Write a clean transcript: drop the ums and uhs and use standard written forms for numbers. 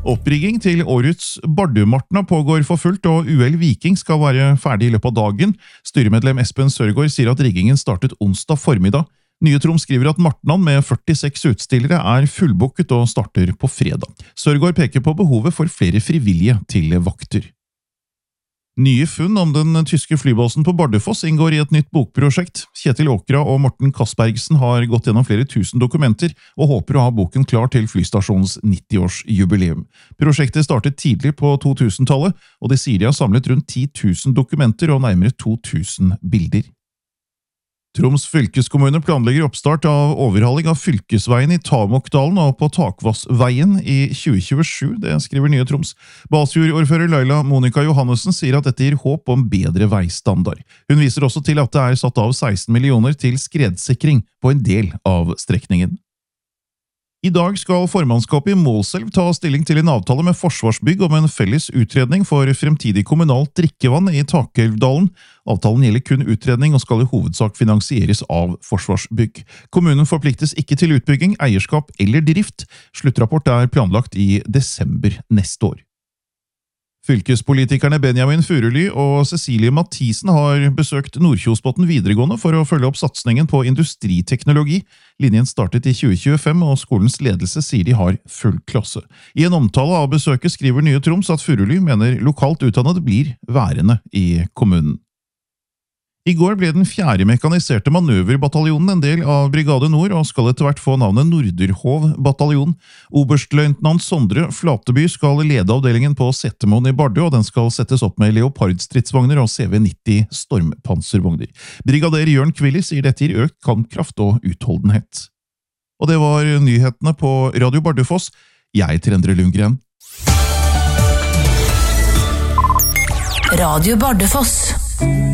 Opprigging til årets Bardumartna pågår for fullt, og UL Viking skal være ferdig i løpet av dagen. Styremedlem Espen Sørgaard sier at riggingen startet onsdag formiddag. Nye Troms skriver at Martnan med 46 utstillere er fullbooket og starter på fredag. Sørgaard peker på behovet for flere frivillige til vakter. Nye funn om den tyske flybasen på Bardufoss inngår i et nytt bokprosjekt. Kjetil Åkra og Morten Kaspergsen har gått gjennom flere tusen dokumenter og håper å ha boken klar til flystasjonens 90-årsjubileum. Prosjektet startet tidlig på 2000-tallet, og de sier de har samlet rundt 10 000 dokumenter og nærmere 2000 bilder. Troms fylkeskommune planlegger oppstart av overhaling av fylkesveien i Tamokdalen og på Takvassveien i 2027, det skriver Nye Troms. Balsfjord-ordfører Laila Monica Johannessen sier at dette gir håp om bedre veistandard. Hun viser også til at det er satt av 16 millioner til skredsikring på en del av strekningen. I dag skal formannskapet i Målselv ta stilling til en avtale med Forsvarsbygg om en felles utredning for fremtidig kommunalt drikkevann i Takelvdalen. Avtalen gjelder kun utredning og skal i hovedsak finansieres av Forsvarsbygg. Kommunen forpliktes ikke til utbygging, eierskap eller drift. Sluttrapport er planlagt i desember neste år. Fylkespolitikerne Benjamin Furuli og Cecilie Mathisen har besøkt Nordkjosbotn videregående for å følge opp satsningen på industriteknologi. Linjen startet i 2025, og skolens ledelse sier de har full klasse. I en omtale av besøket skriver Nye Troms at Furuli mener lokalt utdannede blir værende i kommunen. I går ble den 4. mekaniserte manøverbataljonen en del av Brigade Nord og skal etter hvert få navnet Norderhov bataljon. Oberstløytnant Sondre Flateby skal lede avdelingen på Setermoen i Bardu, og den skal settes opp med Leopard-stridsvogner og CV-90 stormpanservogner. Brigader Jørn Kvili sier dette gir økt kampkraft og utholdenhet. Og det var nyhetene på Radio Bardufoss. Jeg heter Endre Lundgren. Radio Bardufoss.